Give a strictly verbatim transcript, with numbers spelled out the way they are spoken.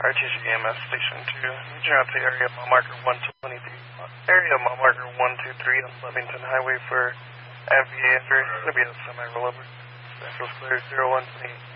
R T C E M S Station two, reaching out to area mile marker one twenty-three, area mile marker one two three on Levington Highway for M V A entry. It's going to be a semi-rollover. Central's clear, zero one twenty-eight.